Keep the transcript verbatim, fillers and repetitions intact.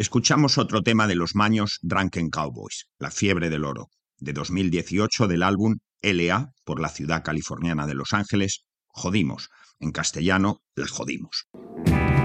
Escuchamos otro tema de los Maños, Drunken Cowboys, La fiebre del oro, de dos mil dieciocho del álbum L A por la ciudad californiana de Los Ángeles, Jodimos. En castellano, La jodimos.